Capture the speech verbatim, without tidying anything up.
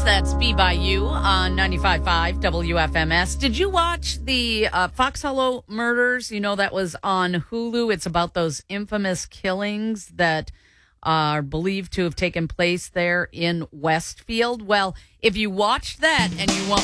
That's Be By You on ninety-five point five W F M S. Did you watch the uh, Fox Hollow murders? You know, that was on Hulu. It's about those infamous killings that are believed to have taken place there in Westfield. Well, if you watched that and you want